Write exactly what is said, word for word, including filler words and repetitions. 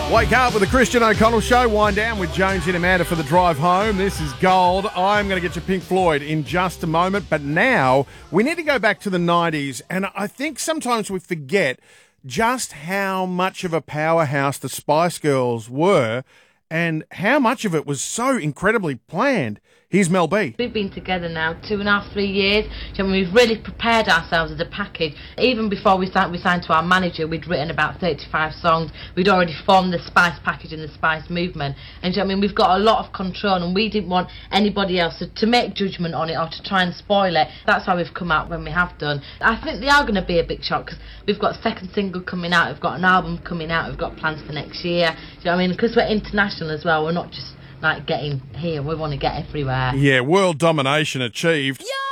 Wake up with the Christian O'Connell Show. Wind down with Jones and Amanda for the drive home. This is Gold. I'm going to get you Pink Floyd in just a moment. But now we need to go back to the nineties. And I think sometimes we forget just how much of a powerhouse the Spice Girls were and how much of it was so incredibly planned. Here's Mel B. We've been together now two and a half, three years. I mean, we've really prepared ourselves as a package. Even before we signed, we signed to our manager, we'd written about thirty-five songs. We'd already formed the Spice package and the Spice movement. And I mean, we've got a lot of control, and we didn't want anybody else to, to make judgment on it or to try and spoil it. That's why we've come out when we have done. I think they are going to be a big shock because we've got a second single coming out, we've got an album coming out, we've got plans for next year. Do you know what I mean? Because we're international as well, we're not just like getting here, we want to get everywhere. Yeah, world domination achieved. Yeah.